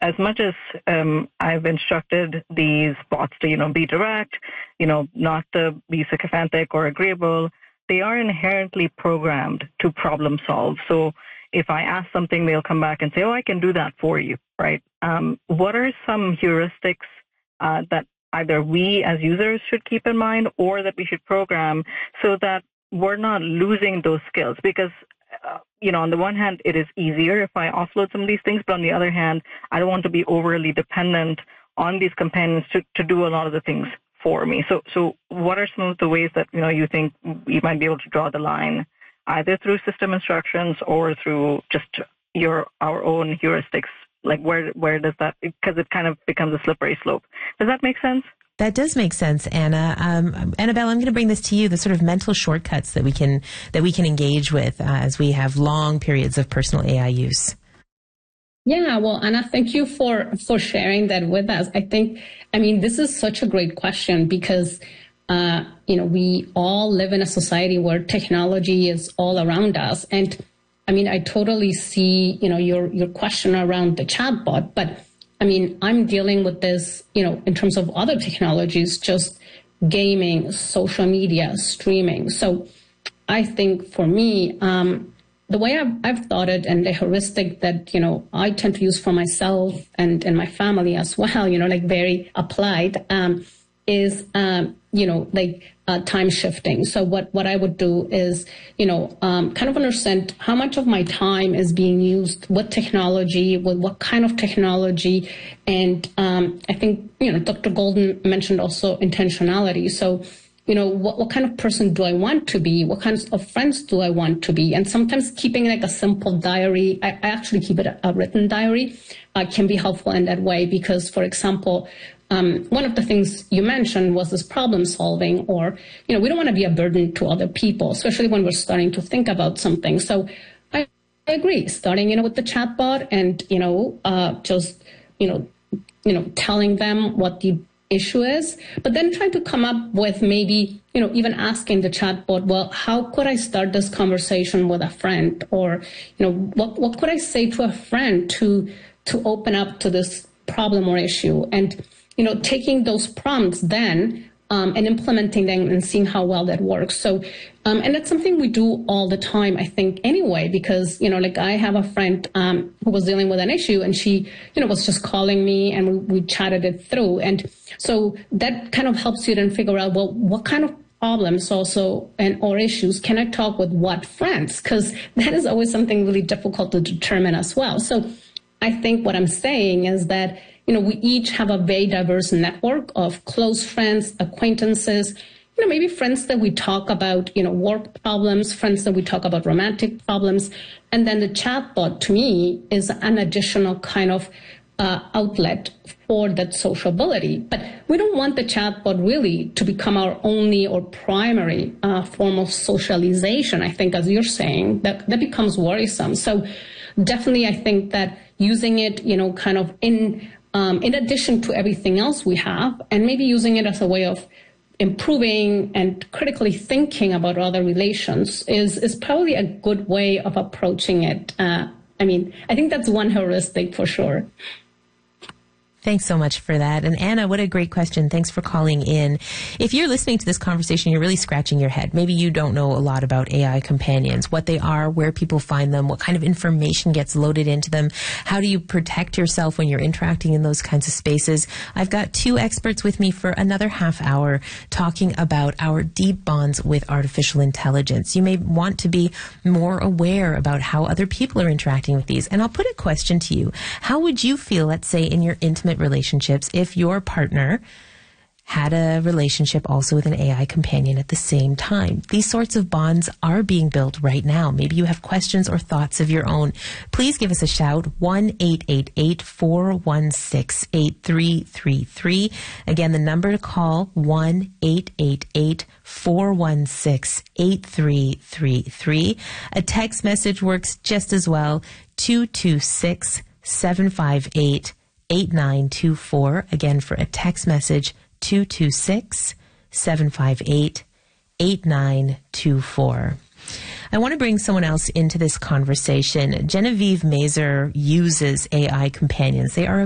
as much as I've instructed these bots to, be direct, not to be sycophantic or agreeable, they are inherently programmed to problem solve. So if I ask something, they'll come back and say, oh, I can do that for you, right? What are some heuristics that either we as users should keep in mind or that we should program so that we're not losing those skills? Because on the one hand, it is easier if I offload some of these things, but on the other hand, I don't want to be overly dependent on these companions to do a lot of the things for me. So what are some of the ways that, you think we might be able to draw the line, either through system instructions or through just our own heuristics? Like where does that, because it kind of becomes a slippery slope. Does that make sense? That does make sense, Anna. Annabelle, I'm going to bring this to you, the sort of mental shortcuts that we can engage with as we have long periods of personal AI use. Yeah, well, Anna, thank you for sharing that with us. This is such a great question because, we all live in a society where technology is all around us. And I totally see, your question around the chatbot, but I'm dealing with this, in terms of other technologies, just gaming, social media, streaming. So I think for me, the way I've thought it and the heuristic that, I tend to use for myself and my family as well, very applied, is, time shifting. So what I would do is, kind of understand how much of my time is being used with technology, with what kind of technology. And I think, Dr. Golden mentioned also intentionality. So, what kind of person do I want to be? What kinds of friends do I want to be? And sometimes keeping like a simple diary, I actually keep it a written diary, can be helpful in that way because, for example, one of the things you mentioned was this problem solving, or, we don't want to be a burden to other people, especially when we're starting to think about something. So I agree, starting, with the chatbot and, just, telling them what the issue is, but then try to come up with maybe, even asking the chatbot, well, how could I start this conversation with a friend? Or, what could I say to a friend to open up to this problem or issue? And, taking those prompts then and implementing them and seeing how well that works. So, and that's something we do all the time, I think, anyway, because, I have a friend who was dealing with an issue and she, was just calling me and we chatted it through. And so that kind of helps you then figure out, well, what kind of problems also or issues can I talk with what friends? Because that is always something really difficult to determine as well. So I think what I'm saying is that, we each have a very diverse network of close friends, acquaintances, maybe friends that we talk about, work problems, friends that we talk about romantic problems. And then the chatbot to me is an additional kind of outlet for that sociability. But we don't want the chatbot really to become our only or primary form of socialization. I think, as you're saying, that becomes worrisome. So definitely, I think that using it, kind of in addition to everything else we have, and maybe using it as a way of improving and critically thinking about other relations is probably a good way of approaching it. I think that's one heuristic for sure. Thanks so much for that. And Anna, what a great question. Thanks for calling in. If you're listening to this conversation, you're really scratching your head. Maybe you don't know a lot about AI companions, what they are, where people find them, what kind of information gets loaded into them. How do you protect yourself when you're interacting in those kinds of spaces? I've got two experts with me for another half hour talking about our deep bonds with artificial intelligence. You may want to be more aware about how other people are interacting with these. And I'll put a question to you. How would you feel, let's say, in your intimate relationships if your partner had a relationship also with an AI companion at the same time? These sorts of bonds are being built right now. Maybe you have questions or thoughts of your own. Please give us a shout, 1-888-416-8333. Again, the number to call, 1-888-416-8333. A text message works just as well, 226-758-8924. Again, for a text message, 226-758-8924. I want to bring someone else into this conversation. Genevieve Mazer uses AI companions. They are